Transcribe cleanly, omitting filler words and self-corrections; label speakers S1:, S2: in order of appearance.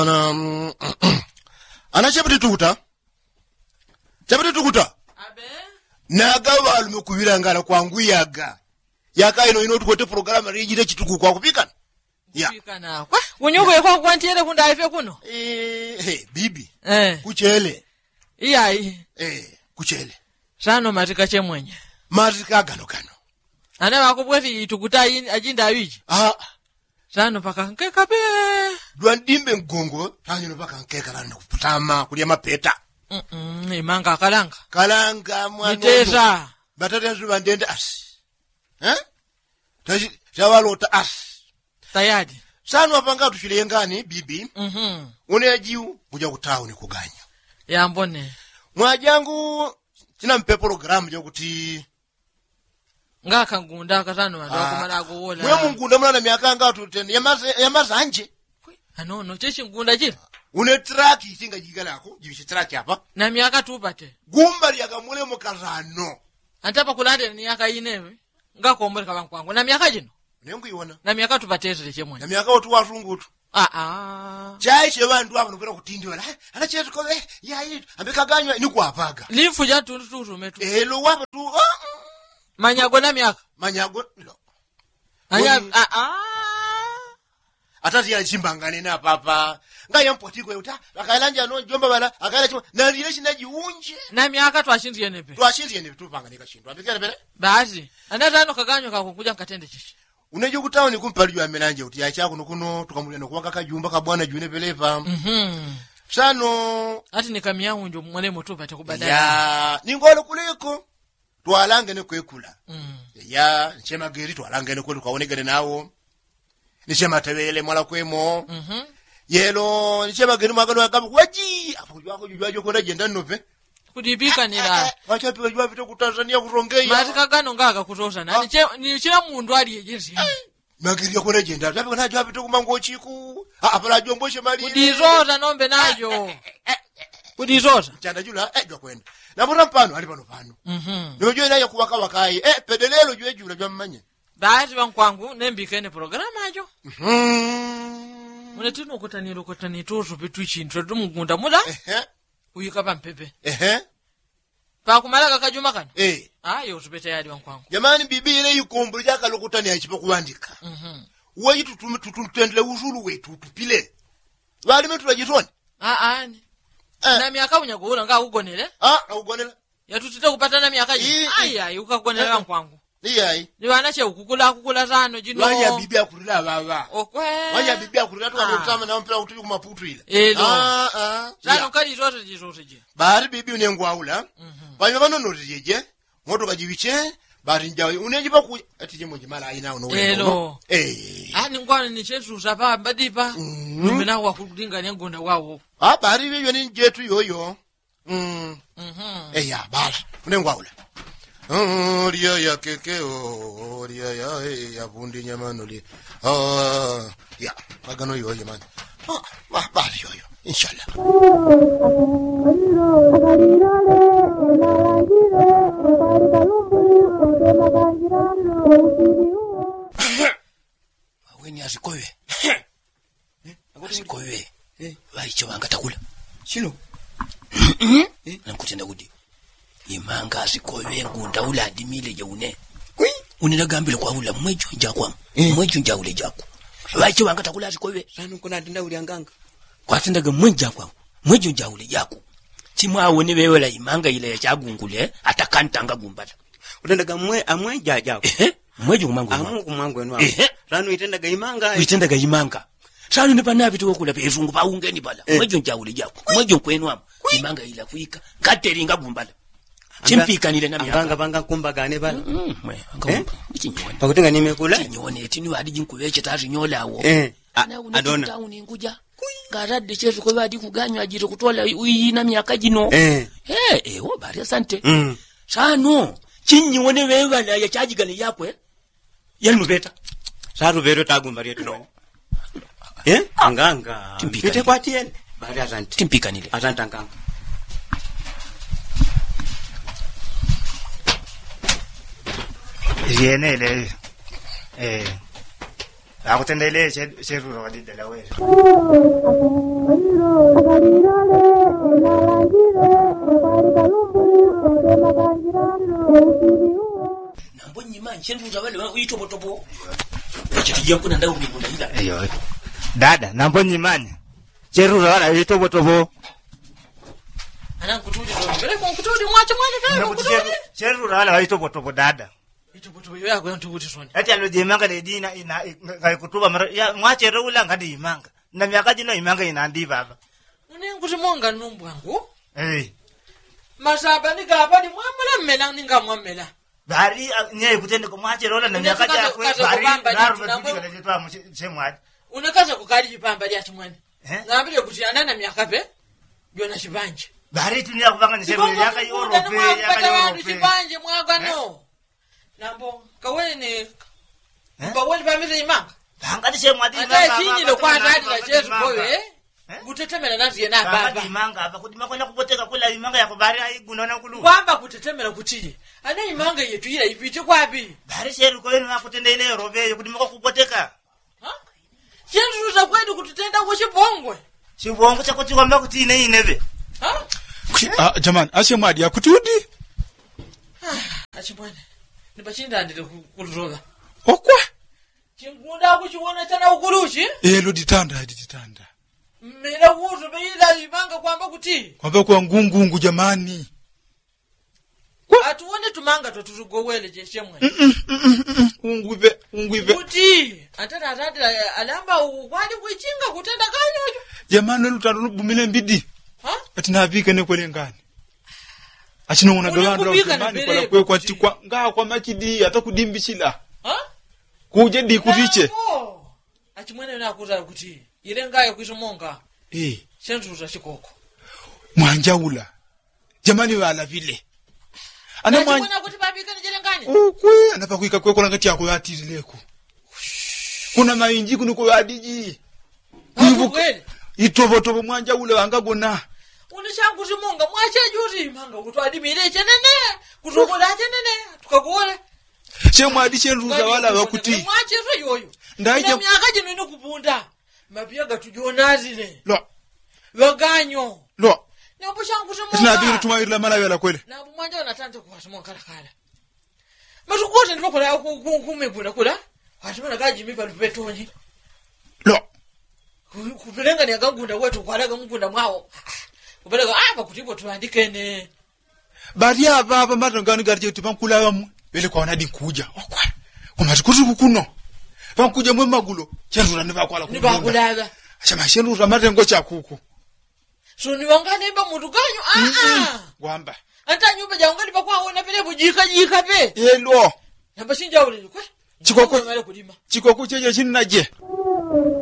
S1: Ana chapati tukuta.
S2: Abe.
S1: Naga walume kubirangala kwangu yaga. Yaka ino tukote program rijire chituku kwa kupika.
S2: Kupika na. Unyuko yako kwantiere kundaife kuno.
S1: Bibi. Kuchele.
S2: Iyai.
S1: Kuchele.
S2: Sano matika chemwenye.
S1: Matika gano.
S2: Ana wakubweti tukuta ajinda wiji. Sano paka nkeka be.
S1: Duandimbe ngongo, tanyo paka nkeka na kuputama kulia mapeta.
S2: Imanga kalanga.
S1: Kalanga mwana.
S2: Niteza.
S1: Batata nzuba ndende asi. Tawalota asi.
S2: Tayadi.
S1: Sano wapanga tushile ngani bibi. Unejiu kuja kutauni kuganya.
S2: Ya mbone.
S1: Mwajangu china mpe program jokuti
S2: ngaka ngunda katano kumala kuwola.
S1: Mwe mungunda mwana miaka ngatu tene yamaza anje.
S2: Anono chechi ngunda chira.
S1: Une track isinga jigalako, jibishe track hapa.
S2: Na miaka tupate.
S1: Gumba yakamule mukazano.
S2: Antapa kulande ni yaka inewe. Ngako ombe kaba kwangu. Na miaka jino.
S1: Nengu iwona.
S2: Na miaka tupateze chemwe.
S1: Na miaka watu wasungutu. Chai chebandu abo nokera kutindiwa. Ana chetu ko yayi ambekaganywa ni kwapaga.
S2: Lifu ja tutu metu.
S1: Lo wapo tu.
S2: Manyago na miaka.
S1: Manyago lo.
S2: Anya
S1: Atati ya chimbangane na papa. Ngaya mpotiko yuta. Akailanja no jomba bala. Akaila chima. Na rileshi na jiunje.
S2: Na miaka twashinzi yenepe.
S1: Twashinzi yenepe tupanganika shindu. Apikana pele.
S2: Bazi. Anatano kaganywa kakukuja nkatende chishi.
S1: Unejo kutaoni kumpaliju amenanje uti ya chako nukuno tukamulya nokuwaka kajumba kabwana june pelepa. Sano
S2: ati nikamia unjo mwale moto pate kubadala.
S1: Ya ningolo kuliko twalange ne kwekula. Ya nchema geri twalange ne kwelu kaonegere nawo. Nishema tebele mwala kwemo. Yelo nishema geri magano akabu waji afujwa ko jujwajo ko jenda nope.
S2: Kudibika nila.
S1: Wacha pia jwa vito ku Tanzania kurongea.
S2: Matika gano ngaka kutosa na ni chira mundu ali yejezi.
S1: Magiri yako legenda. Japo kana jwa vito kumango chiku. Apala jomboshe mali.
S2: Kudizoza nombe nayo. Kudizoza.
S1: Chanda jula jwa kwenda. Na mbona mpano ali pano. Nojwe nayo kuwaka wakai. Pedelelo jwe jula jwa mmanye.
S2: Baadhi wankwangu nembikene programa ajo. Munetino kutani tuzo bitwichi ntwe mugunda muda. Uyika pampepe. Pa kumala kakajuma kana. Ayo tupete yadi wankwangu.
S1: Jamani bibi ile yukombo jaka lokutani achipa kuandika. Weyi tututendele uzulu wetu tupile. Wali metu lajitoni.
S2: Ani. Na miaka unyagola nga ugonele?
S1: Ugonele.
S2: Ya tutite kupata na miaka yi. Ai ukagonela wankwangu.
S1: Iyai.
S2: Ni wanache kukula zano jino.
S1: Wanya bibi akulila baba.
S2: Okwe.
S1: Wanya bibi akulila tu anotama na mpira utuyu kumaputu ile.
S2: Zano kali zote je.
S1: Bahari bibi unengwaula. Wanya bano jeje. Moto kajibiche. Bahari njawe unejiba ku atije moje mala aina uno
S2: weno. Ani ngwana ni chetu zapa badipa. Nimena wa kudinga nyengonda wawo.
S1: Bahari bibi ni jetu yoyo. Ya bala. Unengwaula. Ria ya kekeo, ria ya bundi nyamano li. Ya, agano yo jamani. Bali yo. Inshallah. Weni asikowe. Asikowe. Waicho wanga takula.
S3: Shino.
S1: Namkutenda kudi. Imanga asikowe ngunda ula adimile jaune. Unina gambile kwa ula mwejo njakwa. Mwejo njaule jako. Waicho wanga takula asikowe.
S3: Sanu kuna atenda uli anganga.
S1: Kwa atendaga mwenja kwa. Mwejo njaule jako. Chimwa awone wewela imanga ile ya chagungule atakantanga gumbata.
S3: Utendaga amweja jako.
S1: Mwejo kumangu.
S3: Amu kumangu eno. Sanu itendaga imanga.
S1: Itendaga imanga. Sanu ne bana bitu okula bezungu baungeni bala. Mwejo njaule jako. Mwejo kwenu am. Imanga ile kuika. Kateringa gumbala. Chimpikanile na miaka.
S3: Anganga banga kumbagane bala.
S1: Ichinyone.
S3: Pakutenga nimekula.
S1: Ichinyone etini wadi jinkuweche tari nyolawo.
S3: Adona.
S1: Tauni nguja. Garade chetu kwa wadi kuganywa ajire kutola uina miaka jino. Bari asante. Sano chinyone wewe na ya chaji gani yakwe. Yenu beta.
S3: Saru vero tagumba yetu no. Anganga. Pite kwa tiene. Bari asante.
S1: Timpikanile.
S3: Asante anganga.
S4: Rienele akutendele cheruro wadidela wewe
S5: nambonyi man cheruro wale uitobotobo chitijia kuna ndao ngikunda ila
S4: eyo dada nambonyi man cheruro wala uitobotobo
S2: anakutudi ndo mbele kwa kutudi mwache
S4: mwana cheruro wala uitobotobo dada
S2: itobotobo yako yantukuti soni
S4: ati alojemanga le dina ina kutuba mara ya mwache rula ngadi imanga na miaka jino imanga inandi baba
S2: unenguti monga numbu wangu
S4: masaba
S2: nikapa ni mwamela mmela ningamwamela
S4: bari nye kutende ko mwache rula na miaka ja ko bari naru batika le twa mchemwa
S2: unakaza kukali jipamba lya chimwani ngambile kuti anana miaka pe byona chibanje
S4: bari tunia kubanga ni sebe yaka Europe yaka
S2: chibanje mwagano nambo kawene mbaweli pameze imanga
S4: ngati chemwa di
S2: manga chini ndo kwa ndadi la chetu kowe kutetemela nazi yena baba
S4: imanga apa kuti makona kupoteka kula imanga yako bari aigunona kulu
S2: kwamba kutetemela kuti ana imanga yetu ila ipite kwapi
S4: bari sheru kowe nakutenda ile Europe kuti mako kupoteka
S2: chetu za kwetu kututenda kwa chibongwe
S4: chibongo chakuti kwamba kuti ine inebe
S6: jamani ashemwadi akutudi
S2: achibwana nibachinda ndile kuloga
S6: okwa
S2: chingunda kuchiona chana ukuluchi
S6: elo ditanda
S2: mmela wuzo beila imanga kwamba kuti
S6: kwa ngungungu jamani
S2: atuone tumanga tutugowele jeshemwe
S6: ungwive
S2: kuti atata alamba ukwali kuichinga kutenda kanyo
S6: jamani lutando lubumile mbidi ati navike nekwele ngani achino unagawanda jamani kwa kwe kwa tikwa nga kwa machidi atakudimbishila kuje di kutiche
S2: achimwene nakuza kuti ile ngayo kwizomonga senzuza chikoko
S6: mwanjaula jamani wala vile
S2: ana mwana kuti babika ni jele ngani
S6: ukwe anapakuika kwe kwa ngati yako yatilileko kuna mainji kuniko yadiji itobotobo mwanjaula wangagona
S2: unishangu zimonga mwache juzi manga kutwadimire chenene kutokola chenene tukagole
S6: chemwadi chenruza wala wakuti
S2: mwache zo yoyo
S6: ndaje
S2: myaka jino ino kupunda mapiaga tujonazile
S6: lo
S2: waganyo
S6: lo
S2: napo shangu zimonga
S6: tunadiri tumairila mala wala kwele
S2: napo mwanja unatante kwa simonga kala matukote ndipo kola kumebuna kula watimana kaji mipa lupetonyi
S6: lo
S2: kupelenga ni agangunda wetu kwalaga mgunda mwao ubeleka apa kutipo tuandikene
S6: bari aba matangani garje tipankula wamwe bele kwa nadi kuja okwa kumatukuti kukuno pankuja mwe magulo chenrura ne bakwala
S2: ku bakulaga
S6: chama chenrura matengo cha kuku
S2: so ni wangane ba mutu ganyo
S6: gwamba
S2: anta nyumba jangali bakwa ona pele bujika pe
S6: yelo
S2: namba sinja ule kwa
S6: chikoko cheje chinaje